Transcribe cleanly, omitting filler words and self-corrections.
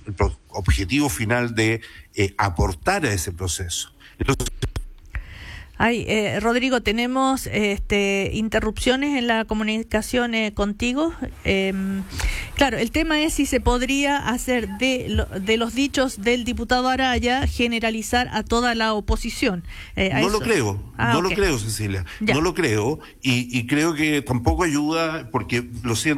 objetivo final de aportar a ese proceso. Entonces, Rodrigo, tenemos interrupciones en la comunicación contigo. Claro, el tema es si se podría hacer de los dichos del diputado Araya generalizar a toda la oposición. No lo creo, no lo creo, Cecilia, no lo creo, y creo que tampoco ayuda, porque lo siento.